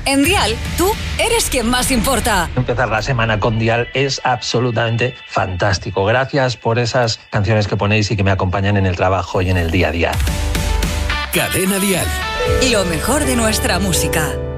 En Dial, tú eres quien más importa. Empezar la semana con Dial es absolutamente fantástico. Gracias por esas canciones que ponéis y que me acompañan en el trabajo y en el día a día. Cadena Dial. Lo mejor de nuestra música.